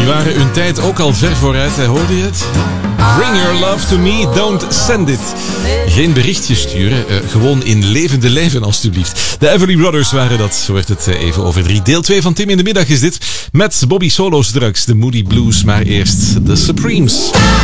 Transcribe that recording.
waren hun tijd ook al ver vooruit, hoorde je het? Bring your love to me, don't send it. Geen berichtje sturen, gewoon in levende lijven alstublieft. De Everly Brothers waren dat, zo werd het even over 3. Deel 2 van Tim in de Middag is dit. Met Bobby Solo straks, de Moody Blues, maar eerst de Supremes.